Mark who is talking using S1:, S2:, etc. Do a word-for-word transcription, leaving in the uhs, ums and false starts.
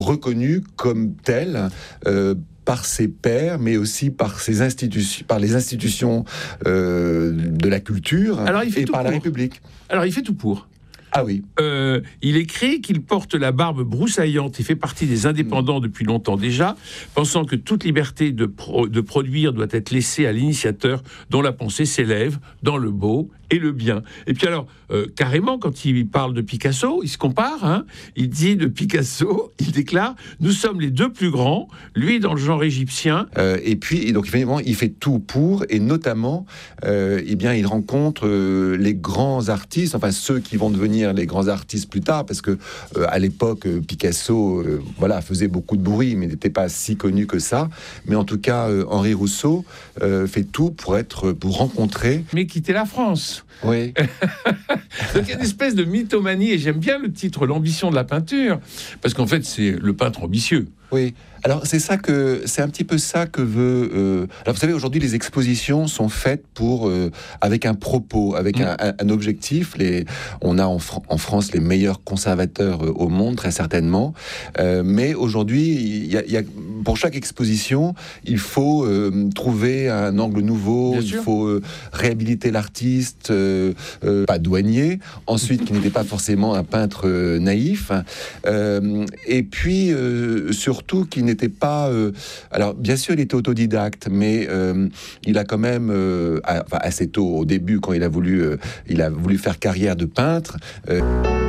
S1: reconnu comme tel euh, par ses pairs, mais aussi par ses institutions, par les institutions euh, de la culture
S2: Alors, il fait
S1: et
S2: tout
S1: par la
S2: pour.
S1: République.
S2: Alors, il fait tout pour.
S1: Ah oui.
S2: Euh, il écrit qu'il porte la barbe broussaillante et fait partie des indépendants depuis longtemps déjà, pensant que toute liberté de, pro- de produire doit être laissée à l'initiateur dont la pensée s'élève dans le beau et le bien. Et puis alors, euh, carrément, quand il parle de Picasso, il se compare, hein, il dit de Picasso, il déclare « Nous sommes les deux plus grands, lui dans le genre égyptien. »
S1: Euh, et puis, et donc, évidemment, il fait tout pour, et notamment, euh, eh bien, il rencontre euh, les grands artistes, enfin ceux qui vont devenir les grands artistes plus tard, parce que euh, à l'époque, euh, Picasso, euh, voilà, faisait beaucoup de bruit, mais n'était pas si connu que ça. Mais en tout cas, euh, Henri Rousseau euh, fait tout pour être, pour rencontrer.
S2: Mais quitter la France.
S1: Oui.
S2: Donc il y a une espèce de mythomanie, et j'aime bien le titre, l'ambition de la peinture, parce qu'en fait, c'est le peintre ambitieux.
S1: Oui, alors c'est ça que c'est un petit peu ça que veut. Euh... Alors vous savez, aujourd'hui les expositions sont faites pour euh, avec un propos, avec mmh. un, un objectif. Les, on a en, Fr- en France les meilleurs conservateurs euh, au monde, très certainement. Euh, mais aujourd'hui, il y a, il y a, pour chaque exposition, il faut euh, trouver un angle nouveau.
S2: Bien
S1: il
S2: sûr.
S1: faut euh, réhabiliter l'artiste, euh, euh, pas douanier. Ensuite, qui n'était pas forcément un peintre euh, naïf. Euh, et puis euh, sur Surtout qu'il n'était pas... Euh, alors, bien sûr, il était autodidacte, mais euh, il a quand même, euh, à, enfin, assez tôt, au début, quand il a voulu, euh, il a voulu faire carrière de peintre... Euh